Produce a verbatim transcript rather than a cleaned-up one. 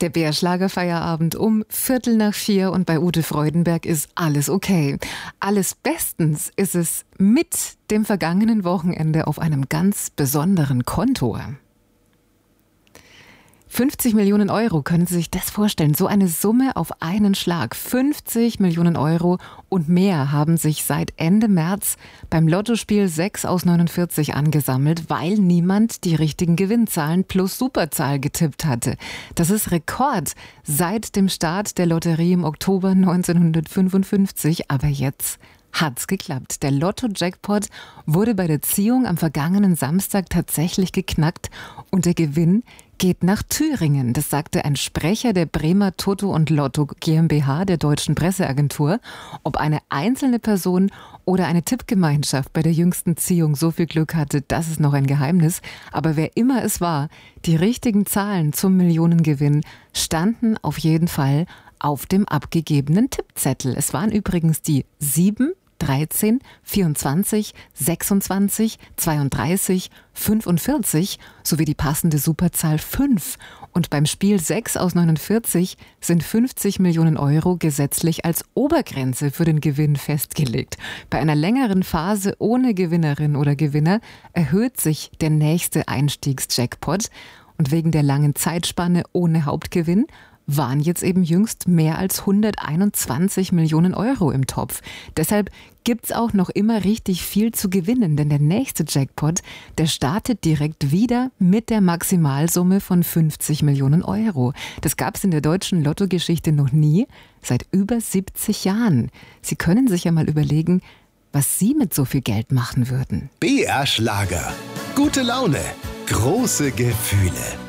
Der B R-Schlager-Feierabend um Viertel nach vier und bei Ute Freudenberg ist alles okay. Alles bestens ist es mit dem vergangenen Wochenende auf einem ganz besonderen Konto. fünfzig Millionen Euro, können Sie sich das vorstellen? So eine Summe auf einen Schlag. fünfzig Millionen Euro und mehr haben sich seit Ende März beim Lottospiel sechs aus neunundvierzig angesammelt, weil niemand die richtigen Gewinnzahlen plus Superzahl getippt hatte. Das ist Rekord seit dem Start der Lotterie im Oktober neunzehnhundertfünfundfünfzig. Aber jetzt hat's geklappt. Der Lotto-Jackpot wurde bei der Ziehung am vergangenen Samstag tatsächlich geknackt und der Gewinn geht nach Thüringen. Das sagte ein Sprecher der Bremer Toto und Lotto GmbH, der deutschen Presseagentur. Ob eine einzelne Person oder eine Tippgemeinschaft bei der jüngsten Ziehung so viel Glück hatte, das ist noch ein Geheimnis. Aber wer immer es war, die richtigen Zahlen zum Millionengewinn standen auf jeden Fall auf dem abgegebenen Tippzettel. Es waren übrigens die sieben, dreizehn, vierundzwanzig, sechsundzwanzig, zweiunddreißig, fünfundvierzig sowie die passende Superzahl fünf. Und beim Spiel sechs aus neunundvierzig sind fünfzig Millionen Euro gesetzlich als Obergrenze für den Gewinn festgelegt. Bei einer längeren Phase ohne Gewinnerin oder Gewinner erhöht sich der nächste Einstiegsjackpot. Und wegen der langen Zeitspanne ohne Hauptgewinn waren jetzt eben jüngst mehr als hunderteinundzwanzig Millionen Euro im Topf. Deshalb gibt's auch noch immer richtig viel zu gewinnen, denn der nächste Jackpot, der startet direkt wieder mit der Maximalsumme von fünfzig Millionen Euro. Das gab's in der deutschen Lottogeschichte noch nie, seit über siebzig Jahren. Sie können sich ja mal überlegen, was Sie mit so viel Geld machen würden. B R Schlager. Gute Laune, große Gefühle.